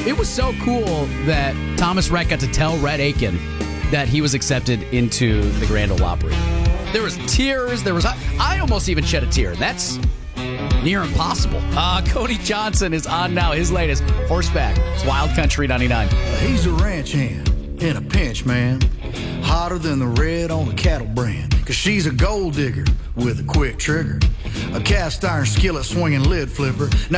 It was so cool that Thomas Rhett got to tell Rhett Aiken that he was accepted into the Grand Ole Opry. There was tears. I almost even shed a tear. That's near impossible. Cody Johnson is on now. His latest, Horseback. It's Wild Country 99. He's a ranch hand in a pinch, man. Hotter than the red on a cattle brand. Cause she's a gold digger with a quick trigger. A cast iron skillet swinging lid flipper.